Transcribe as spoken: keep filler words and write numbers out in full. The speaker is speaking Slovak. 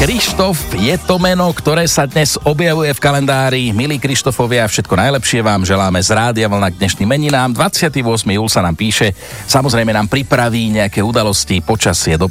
Krištof je to meno, ktoré sa dnes objavuje v kalendári. Milí Krištofovia, všetko najlepšie vám želáme z Rádia Vlna k dnešným meninám. dvadsiateho ôsmeho júla sa nám píše, samozrejme nám pripraví nejaké udalosti, počasie,